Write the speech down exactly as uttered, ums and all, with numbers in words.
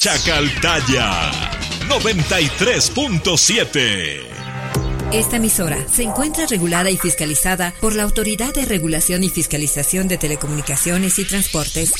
Chacaltaya noventa y tres punto siete. Esta emisora se encuentra regulada y fiscalizada por la Autoridad de Regulación y Fiscalización de Telecomunicaciones y Transportes,